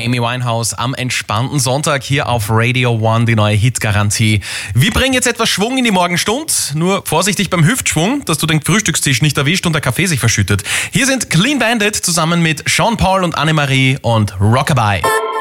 Amy Winehouse am entspannten Sonntag hier auf Radio One, die neue Hitgarantie. Wir bringen jetzt etwas Schwung in die Morgenstunde. Nur vorsichtig beim Hüftschwung, dass du den Frühstückstisch nicht erwischt und der Kaffee sich verschüttet. Hier sind Clean Bandit zusammen mit Sean Paul und Annemarie und Rockabye.